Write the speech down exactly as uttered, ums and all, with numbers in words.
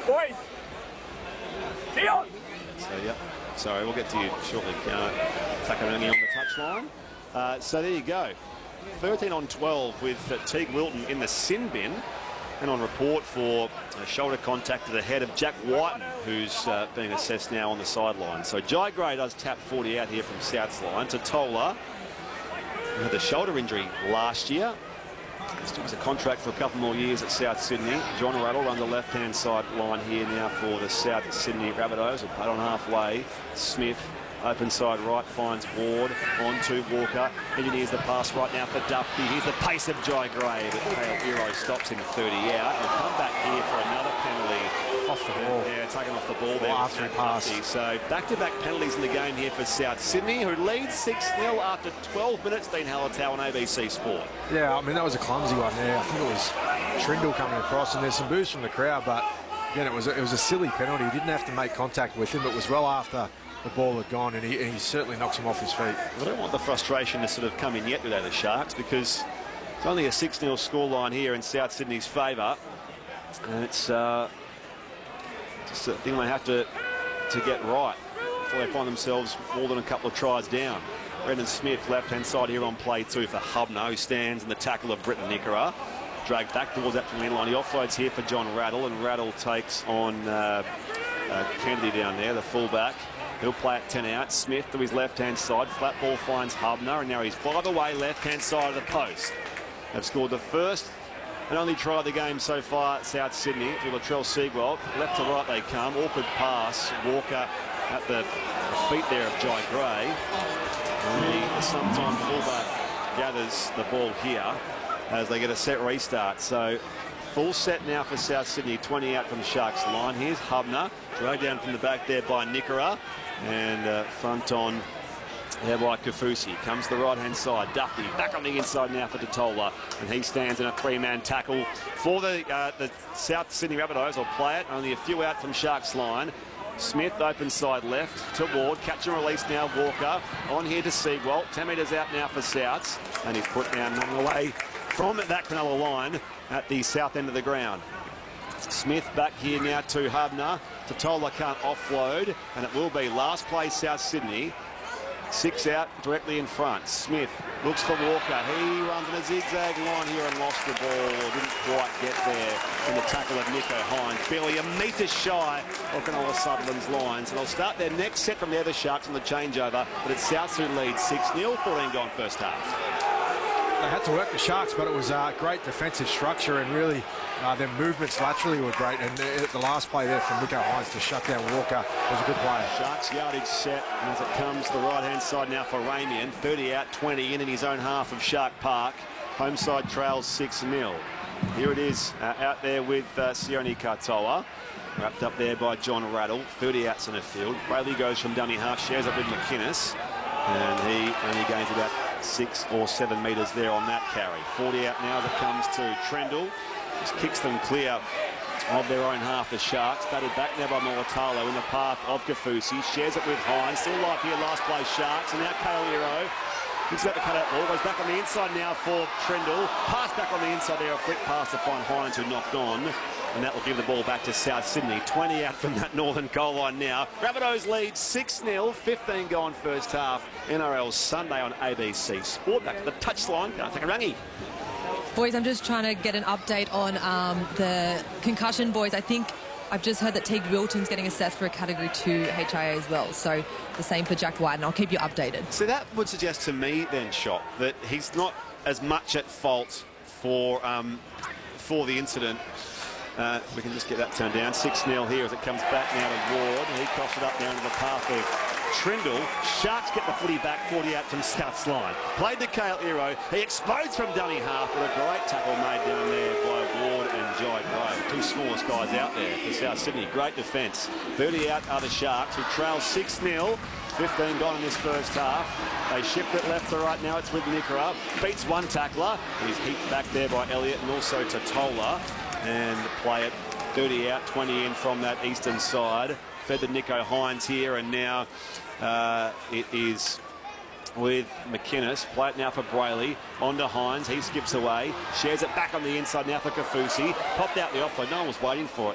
Boys! Dion! So, yeah. Sorry, we'll get to you shortly. Uh, Takarungi on the touchline. Uh, so there you go. thirteen on twelve with uh, Teague Wilton in the sin bin. And on report for uh, shoulder contact to the head of Jack Whiten, who's uh, being assessed now on the sideline. So Jai Gray does tap forty out here from South's line. Totola, who had the shoulder injury last year. Still has a contract for a couple more years at South Sydney. John Rattle runs the left-hand side line here now for the South Sydney Rabbitohs. Will put on halfway. Smith, open side right, finds Ward on to Walker. Engineers the pass right now for Duffy. Here's the pace of Jai Gray, but Kale Hero stops him thirty out. He'll come back here for another penalty. Off the ball. Yeah, taken off the ball there. After he passed. So back-to-back penalties in the game here for South Sydney, who leads six nil after twelve minutes. Dean Hallertau on A B C Sport. Yeah, I mean, that was a clumsy one there. I think it was Trindle coming across, and there's some boos from the crowd, but again, it was a, it was a silly penalty. He didn't have to make contact with him. It was well after the ball had gone, and he, and he certainly knocks him off his feet. I don't want the frustration to sort of come in yet today, the Sharks, because it's only a six nil scoreline here in South Sydney's favour, and it's uh, just a thing they have to to get right before they find themselves more than a couple of tries down. Brendan Smith, left-hand side here on play two for Hubner, who stands in the tackle of Britton Nickera. Dragged back towards that from the end line. He offloads here for John Rattle, and Rattle takes on uh, uh, Kennedy down there, the fullback. He'll play it ten out. Smith to his left-hand side. Flat ball finds Hubner, and now he's five away left-hand side of the post. They've scored the first and only try of the game so far at South Sydney to Latrell Seagwell. Left to right they come. Awkward pass. Walker at the, the feet there of Jai Gray. And the sometime fullback gathers the ball here as they get a set restart. So full set now for South Sydney. twenty out from the Sharks line. Here's Hubner. Dragged down from the back there by Nickera. And uh, front on there by Kafusi. Comes the right-hand side. Duffy back on the inside now for Totola. And he stands in a three-man tackle for the, uh, the South Sydney Rabbitohs. Will play it. Only a few out from Sharks line. Smith open side left to Ward. Catch and release now. Walker on here to Seagwell. ten metres out now for Souths. And he's put down none away from that Cronulla line at the south end of the ground. Smith back here now to Hubner. Totola can't offload, and it will be last play South Sydney. Six out directly in front. Smith looks for Walker. He runs in a zigzag line here and lost the ball. Didn't quite get there in the tackle of Nicho Hynes. Barely a metre shy of Cronulla Sutherland's lines. And they'll start their next set from the other Sharks on the changeover. But it's Souths who lead six nil. fourteen gone first half. They had to work the Sharks, but it was uh, great defensive structure, and really uh, their movements laterally were great. And the, the last play there from Nicho Hynes to shut down Walker was a good play. Sharks yardage set as it comes to the right-hand side now for Ramian. thirty out, twenty in in his own half of Shark Park. Home side trails six nil. Here it is uh, out there with uh, Sione Katoa. Wrapped up there by John Rattle. thirty outs in the field. Brayley goes from dummy half, shares up with McInnes. And he only gains about six or seven metres there on that carry. forty out now as it comes to Trindle. Just kicks them clear of their own half, the Sharks. Batted back now by Molatalo in the path of Kafusi. Shares it with Hynes. Still alive here, last play Sharks. And now Kale Hero picks out the cut-out ball. Goes back on the inside now for Trindle. Pass back on the inside there. A flick pass to find Hynes, who knocked on. And that will give the ball back to South Sydney. twenty out from that northern goal line now. Rabbitohs lead six nil. fifteen gone first half. N R L Sunday on A B C Sport. Back to the touchline. Takarungi. Boys, I'm just trying to get an update on um, the concussion, boys. I think I've just heard that Teague Wilton's getting assessed for a Category two H I A as well. So the same for Jack White, and I'll keep you updated. So that would suggest to me then, Shop, that he's not as much at fault for, um, for the incident. Uh, we can just get that turned down. six nil here as it comes back now to Ward. He crosses it up down to the path of Trindle. Sharks get the footy back, forty out from South's line. Played to Kale Hero. He explodes from dummy half with a great tackle made down there by Ward and Jai Gray. Two smallest guys out there for South Sydney. Great defence. thirty out are the Sharks, who trail six nil. fifteen gone in this first half. They shift it left to right now. It's with Nickera. Beats one tackler. He's heaped back there by Elliott and also Totola. And play it thirty out, twenty in from that eastern side. Fed to Nicho Hynes here, and now uh, it is with McInnes. Play it now for Brayley. On to Hynes. He skips away. Shares it back on the inside now for Kafusi. Popped out the offload. No one was waiting for it.